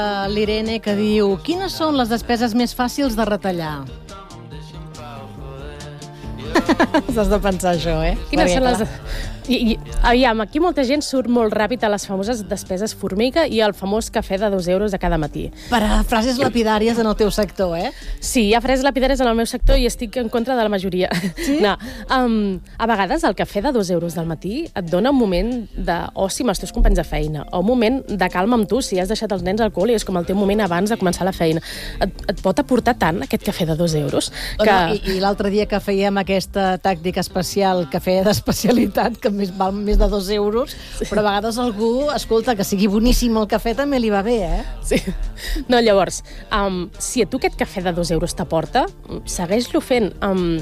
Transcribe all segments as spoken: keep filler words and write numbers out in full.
L'Irene, que diu: quines són les despeses més fàcils de retallar? Has de pensar això, eh? Quines són les... I, i, aviam, aquí molta gent surt molt ràpid a les famoses despeses formiga i el famós cafè de dos euros de cada matí. Per a frases lapidàries en el teu sector, eh? Sí, hi ha frases lapidàries en el meu sector i estic en contra de la majoria. Sí? No, um, a vegades el cafè de dos euros del matí et dona un moment d'oci amb els teus companys de feina, o un moment de calma amb tu si has deixat els nens al col·le i és com el teu moment abans de començar la feina. Et, et pot aportar tant aquest cafè de dos euros que... No, I i l'altre dia que fèiem aquesta tàctica especial, cafè d'especialitat, que més val més de dos euros, sí. Però a vegades algú, escolta, que sigui boníssim el cafè també li va bé, eh? Sí. No, llavors, um, si a tu aquest cafè de dos euros t'aporta, segueix-lo fent. Um,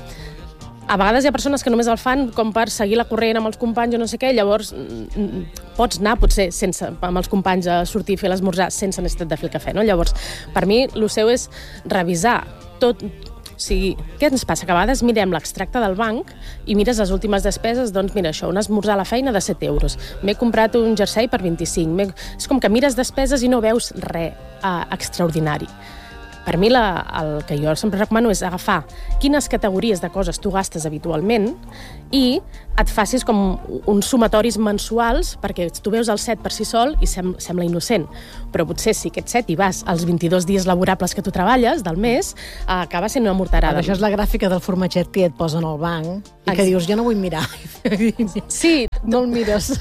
a vegades hi ha persones que només el fan com per seguir la corrent amb els companys o no sé què, llavors pots anar potser sense, amb els companys a sortir a fer l'esmorzar sense necessitat de fer el cafè, no? Llavors, per mi, el seu és revisar tot... O sigui, què ens passa? Que a vegades mirem l'extracte del banc i mires les últimes despeses, doncs mira això, un esmorzar a la feina de set euros. M'he comprat un jersei per vint-i-cinc. És com que mires despeses i no veus res uh, extraordinari. Per mi la, el que jo sempre recomano és agafar quines categories de coses tu gastes habitualment i et facis com uns sumatoris mensuals, perquè tu veus el set per si sol i sem sembla innocent, però potser si aquest set hi vas als vint-i-dos dies laborables que tu treballes del mes, eh, acaba sent una morterada. Però això és la gràfica del formatget que et posen al banc i que dius, jo no vull mirar. Sí. No el mires.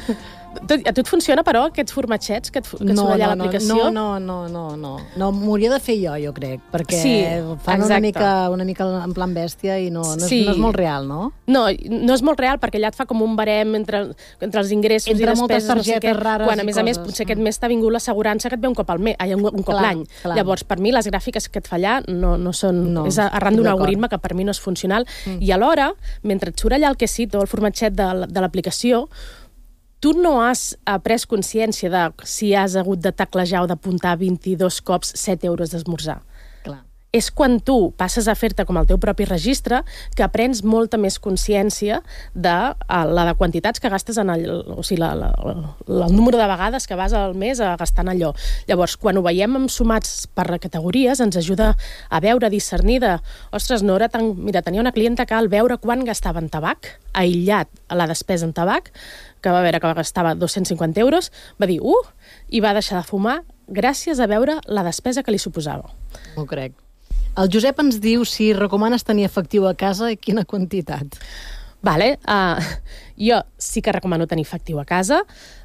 A tu et funciona, però, aquests formatgets que et, que et no, surt allà no, a l'aplicació? No, no, no, no, no. No, m'hauria de fer jo, jo crec, perquè sí, fan exacte. una mica, una mica en plan bèstia i no, no, sí. és, no és molt real, no? No, no és molt real perquè allà et fa com un barem entre, entre els ingressos entre i despeses, no sé què, rares quan a més coses. a més potser aquest mes t'ha vingut l'assegurança que et ve un cop al mes, ai, un, un cop l'any. Llavors, per mi, les gràfiques que et fa allà no, no són... No, és arran d'un algoritme que per mi no és funcional. Mm. I alhora, mentre et surt allà el quesito, el formatget de, de l'aplicació, tu no has pres consciència de si has hagut de teclejar o d'apuntar vint-i-dos cops set euros d'esmorzar. Clar. És quan tu passes a fer-te com el teu propi registre que aprens molta més consciència de la de quantitats que gastes en el, o sigui, la, la, la, el número de vegades que vas al mes a gastar en allò. Llavors, quan ho veiem sumats per categories, ens ajuda a veure, a discernir de, ostres, no era tan... Mira, tenia una clienta que al veure quan gastava en tabac, aïllat a la despesa en tabac, que va veure que gastava dos-cents cinquanta euros, va dir, uh, i va deixar de fumar gràcies a veure la despesa que li suposava. M'ho crec. El Josep ens diu si recomanes tenir efectiu a casa i quina quantitat. Vale, uh, jo sí que recomano tenir efectiu a casa,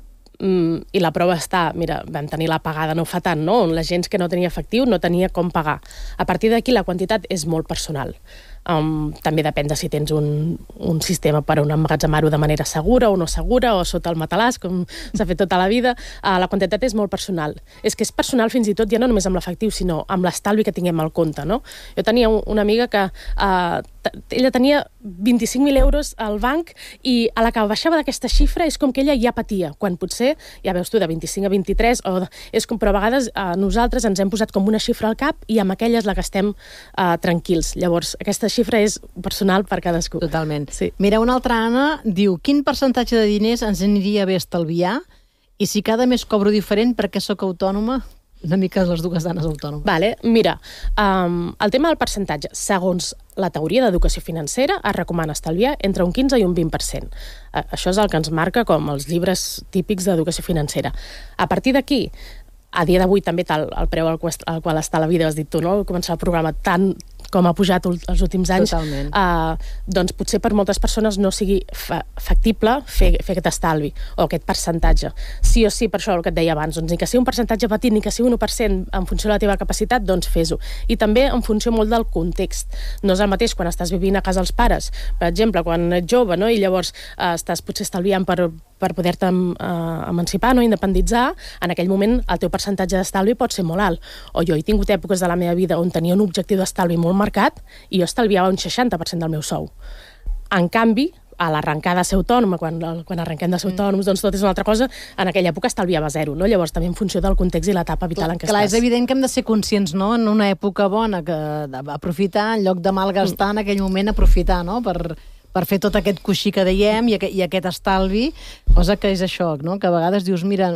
um, i la prova està, mira, vam tenir la pagada no fa tant, no? La gent que no tenia efectiu no tenia com pagar. A partir d'aquí la quantitat és molt personal. Um, també depèn de si tens un, un sistema per a un emmagatzemar-ho de manera segura o no segura, o sota el matalàs, com s'ha fet tota la vida. Uh, la quantitat és molt personal. És que és personal fins i tot ja no només amb l'efectiu, sinó amb l'estalvi que tinguem al compte, no? Jo tenia una amiga que uh, ella tenia vint-i-cinc mil euros al banc i a la que baixava d'aquesta xifra és com que ella ja patia, quan potser, ja veus tu, de vint-i-cinc a vint-i-tres, o de, és com, però a vegades uh, nosaltres ens hem posat com una xifra al cap i amb aquella és la que estem uh, tranquils. Llavors, aquesta xifra és personal per cadascú. Totalment. Sí. Mira, una altra Anna diu, quin percentatge de diners ens aniria bé estalviar i si cada mes cobro diferent perquè sóc autònoma? Una mica les dues danes autònomes. Vale, mira, um, el tema del percentatge, segons la teoria d'educació financera, es recomana estalviar entre un quinze i un vint per cent. Uh, això és el que ens marca com els llibres típics d'educació financera. A partir d'aquí, a dia d'avui també tal el preu al qual, al qual està la vida, has dit tu, no? Començar el programa tant com ha pujat els últims anys, uh, doncs potser per moltes persones no sigui fa factible fer, fer aquest estalvi o aquest percentatge. Sí o sí, per això el que et deia abans, doncs ni que sigui un percentatge petit, ni que sigui un u per cent en funció de la teva capacitat, doncs fes-ho. I també en funció molt del context. No és el mateix quan estàs vivint a casa dels pares, per exemple, quan ets jove, no? I llavors uh, estàs potser estalviant per per poder-te uh, emancipar, no? Independitzar, en aquell moment el teu percentatge d'estalvi pot ser molt alt. O jo he tingut èpoques de la meva vida on tenia un objectiu d'estalvi molt marcat i jo estalviava un seixanta per cent del meu sou. En canvi, a l'arrencada de ser autònoma, quan, quan arrenquem de ser autònoms, doncs tot és una altra cosa, en aquella època estalviava zero, no? Llavors també en funció del context i l'etapa vital en què Clar, estàs. és evident que hem de ser conscients, no?, en una època bona, que aprofitar, en lloc de malgastar, en aquell moment aprofitar, no?, per... per fer tot aquest coixí que dèiem i aquest, i aquest estalvi, cosa que és això, no? Que a vegades dius, mira,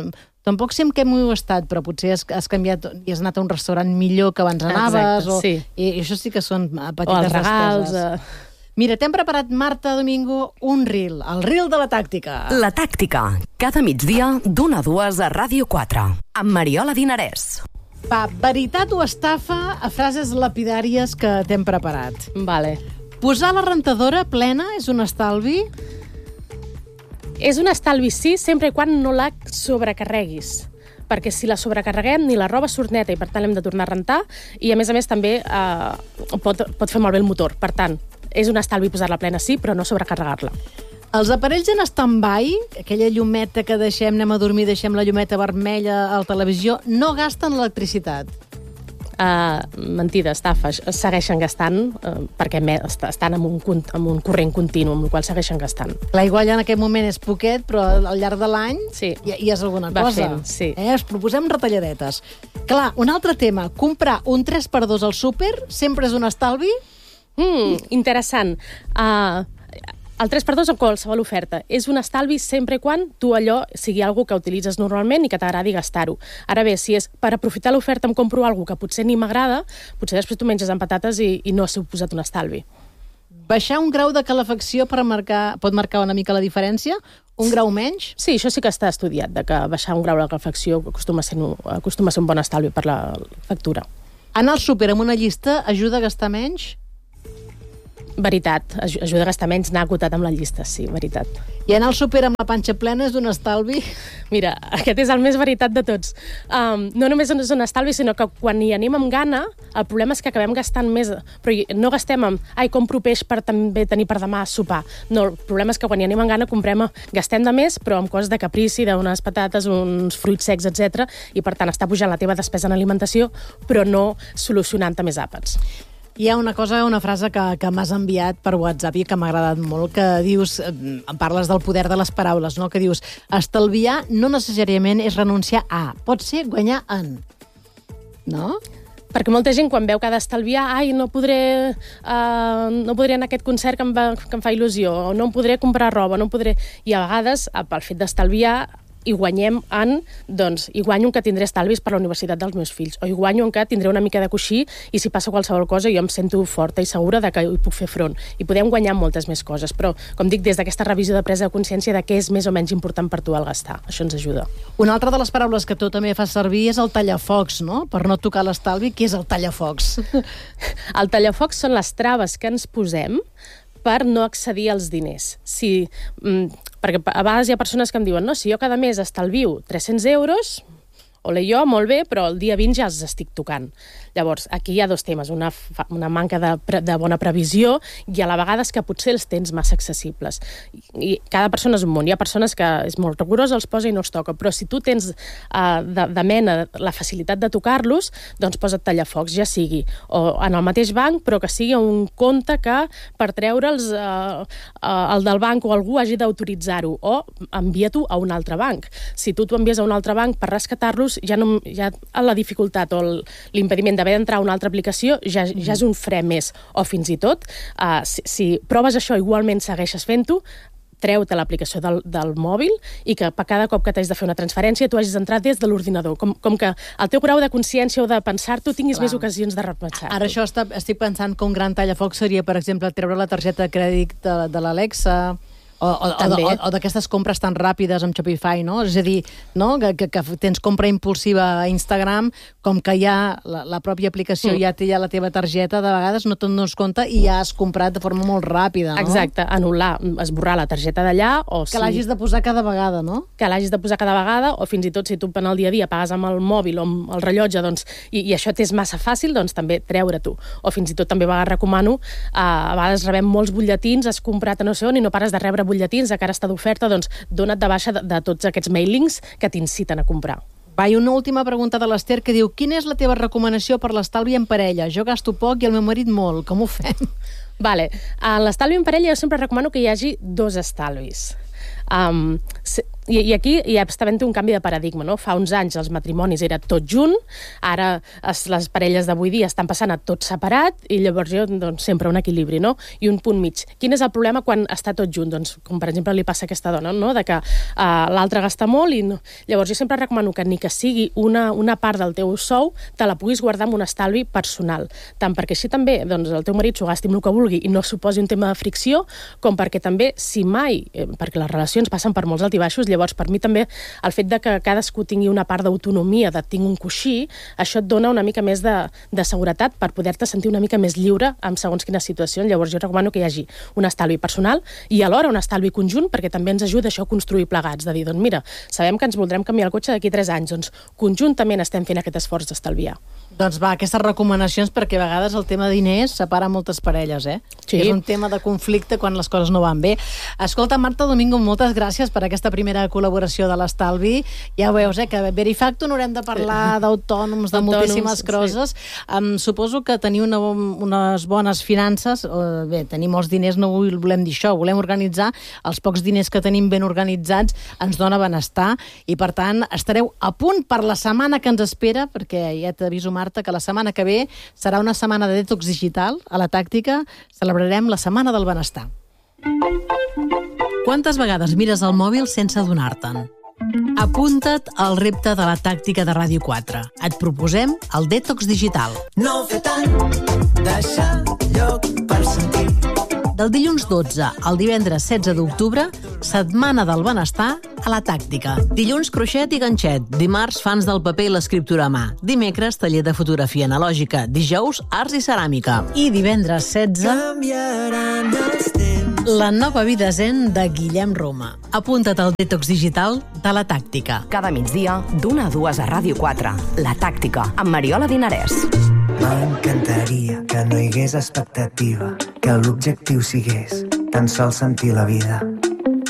tampoc sé en què m'ho he estat, però potser has, has canviat i has anat a un restaurant millor que abans anaves. Exacte, o, sí. I, I això sí que són petites o els regals. despeses. Eh... Mira, t'hem preparat, Marta Domingo, un reel, el reel de la tàctica. La tàctica, cada migdia d'una a dues a Ràdio quatre, amb Mariola Dinarès. Va, veritat o estafa a frases lapidàries que t'hem preparat. Vale. Posar la rentadora plena és un estalvi? És un estalvi, sí, sempre i quan no la sobrecarreguis. Perquè si la sobrecarreguem ni la roba surt neta i per tant l'hem de tornar a rentar, i a més a més també eh, pot, pot fer malbé el motor. Per tant, és un estalvi posar-la plena, sí, però no sobrecarregar-la. Els aparells en stand-by, aquella llumeta que deixem, anem a dormir, deixem la llumeta vermella a la televisió, no gasten electricitat. Uh, mentida, estafa, segueixen gastant uh, perquè me, estan en un, en un corrent continu, amb el qual segueixen gastant. Clar, igual ja en aquest moment és poquet, però al llarg de l'any sí. hi, hi és alguna Va cosa. fent, sí. Eh? Es proposem retalladetes. Clar, un altre tema, comprar un tres per dos al súper sempre és un estalvi? Mm, interessant. Uh, el tres per dos en qualsevol oferta és un estalvi sempre i quan tu allò sigui algo que utilitzes normalment i que t'agradi gastar-ho. Ara bé, si és per aprofitar l'oferta em compro algo que potser ni m'agrada, potser després tu menges amb patates i, i no ha suposat un estalvi. Baixar un grau de calefacció per marcar, pot marcar una mica la diferència? Un grau menys? Sí, això sí que està estudiat, de que baixar un grau de calefacció acostuma a ser, acostuma a ser un bon estalvi per la factura. Anar al súper amb una llista ajuda a gastar menys? Veritat, ajuda a gastar menys, anar acotat amb la llista, sí, veritat. I anar al súper amb la panxa plena és un estalvi? Mira, aquest és el més veritat de tots. Um, no només és un estalvi, sinó que quan hi anem amb gana, el problema és que acabem gastant més, però no gastem amb, ai, compro peix per també tenir per demà a sopar. No, el problema és que quan hi anem amb gana comprem, gastem de més, però amb coses de caprici, d'unes patates, uns fruits secs, etcètera, i per tant està pujant la teva despesa en alimentació, però no solucionant-te més àpats. Hi ha una cosa, una frase que, que m'has enviat per WhatsApp i que m'ha agradat molt, que dius, em parles del poder de les paraules, no? Que dius, estalviar no necessàriament és renunciar a, pot ser guanyar en. No? Perquè molta gent, quan veu que ha d'estalviar, ai, no podré, uh, no podré anar a aquest concert que em, va, que em fa il·lusió, o no em podré comprar roba, no em podré... I a vegades, pel fet d'estalviar, i guanyem en, doncs, i guanyo en que tindré estalvis per la universitat dels meus fills, o hi guanyo en que tindré una mica de coixí i si passa qualsevol cosa jo em sento forta i segura de que hi puc fer front. I podem guanyar moltes més coses, però, com dic, des d'aquesta revisió de presa de consciència de què és més o menys important per tu al gastar. Això ens ajuda. Una altra de les paraules que tu també fas servir és el tallafocs, no? Per no tocar l'estalvi, què és el tallafocs? El tallafocs són les traves que ens posem per no accedir als diners. Si, mm, perquè a vegades hi ha persones que em diuen no, si jo cada mes estalvio tres-cents euros, ole jo, molt bé, però el dia vint ja els estic tocant. Llavors, aquí hi ha dos temes, una, una manca de, de bona previsió i a la vegada és que potser els tens massa accessibles. I cada persona és un món. Hi ha persones que és molt rigorosa, els posa i no els toca, però si tu tens uh, de, de mena la facilitat de tocar-los, doncs posa't tallafocs, ja sigui o en el mateix banc, però que sigui un compte que per treure'ls uh, uh, el del banc o algú hagi d'autoritzar-ho, o envia-t'ho a un altre banc. Si tu t'ho envies a un altre banc per rescatar-los, ja, no, ja la dificultat o l'impediment d'haver d'entrar a una altra aplicació ja, ja és un fre més. O fins i tot, uh, si, si proves això igualment segueixes fent-ho, treu-te l'aplicació del, del mòbil i que per cada cop que t'has de fer una transferència tu hagis d'entrar des de l'ordinador. Com, com que el teu grau de consciència o de pensar-t'ho tinguis Clar. Més ocasions de repensar-t'ho. Ara això està, estic pensant que un gran tallafocs seria, per exemple, treure la targeta de crèdit de, de l'Alexa... O, o, o, o d'aquestes compres tan ràpides amb Shopify, no? És a dir, no? que, que, que tens compra impulsiva a Instagram, com que ja la, la pròpia aplicació mm. ja té ja la teva targeta, de vegades no te'n dones compte i ja has comprat de forma molt ràpida, no? Exacte, anul·lar, esborrar la targeta d'allà, o que si... l'hagis de posar cada vegada, no? Que l'hagis de posar cada vegada, o fins i tot si tu en el dia a dia pagues amb el mòbil o amb el rellotge, doncs, i, i això t'és massa fàcil, doncs també treure-t'ho. O fins i tot també a vegades recomano, uh, a vegades rebem molts butlletins, has comprat a no sé on i no pares de rebre butlletins, a cara està d'oferta, doncs dona't de baixa de, de tots aquests mailings que t'inciten a comprar. Va, i una última pregunta de l'Ester que diu: quina és la teva recomanació per l'estalvi en parella? Jo gasto poc i el meu marit molt, com ho fem? Vale, en l'estalvi en parella jo sempre recomano que hi hagi dos estalvis. Um, i, I aquí hi ha estabent un canvi de paradigma, no? Fa uns anys els matrimonis era tot junt, ara es, les parelles d'avui dia estan passant a tot separat, i llavors jo, doncs, sempre un equilibri, no? I un punt mig. Quin és el problema quan està tot junt? Doncs, com per exemple li passa a aquesta dona, no? De que uh, l'altre gasta molt i no. Llavors jo sempre recomano que ni que sigui una, una part del teu sou te la puguis guardar amb un estalvi personal, tant perquè així també doncs, el teu marit s'ho gasti amb el que vulgui i no suposi un tema de fricció, com perquè també, si mai, eh, perquè les relacions passen per molts altibaixos, llavors per mi també el fet de que cadascú tingui una part d'autonomia, de tinc un coixí, això et dona una mica més de, de seguretat per poder-te sentir una mica més lliure en segons quines situacions. Llavors jo recomano que hi hagi un estalvi personal i alhora un estalvi conjunt, perquè també ens ajuda això a construir plegats, de dir, doncs mira, sabem que ens voldrem canviar el cotxe d'aquí tres anys, doncs conjuntament estem fent aquest esforç d'estalviar. Doncs va, aquestes recomanacions, perquè a vegades el tema de diners separa moltes parelles, eh? Sí. És un tema de conflicte quan les coses no van bé. Escolta, Marta Domingo, moltes gràcies per aquesta primera col·laboració de l'Estalvi. Ja ho veus, eh, que Verifacto n'haurem de parlar d'autònoms, de moltíssimes coses. Sí. Um, suposo que tenir una, unes bones finances, uh, bé, tenir molts diners no volem dir això, volem organitzar, els pocs diners que tenim ben organitzats ens dona benestar, i per tant estareu a punt per la setmana que ens espera, perquè ja t'aviso, Marta, que la setmana que ve serà una setmana de detox digital. A la Tàctica celebrarem la Setmana del Benestar. Quantes vegades mires el mòbil sense adonar-te'n? Apunta't al repte de la Tàctica de Ràdio quatre. Et proposem el detox digital. No fer tant, deixar lloc per sentir. Del dilluns dotze al divendres setze d'octubre, Setmana del Benestar a la Tàctica. Dilluns, croixet i ganxet. Dimarts, fans del paper i l'escriptura a mà. Dimecres, taller de fotografia analògica. Dijous, arts i ceràmica. I divendres setze... Canviaran els temps. La nova vida zen de Guillem Roma. Apunta't al detox digital de la Tàctica. Cada migdia, d'una a dues a Ràdio quatre. La Tàctica, amb Mariola Dinarès. M'encantaria que no hi hagués expectativa, que l'objectiu sigués tan sols sentir la vida.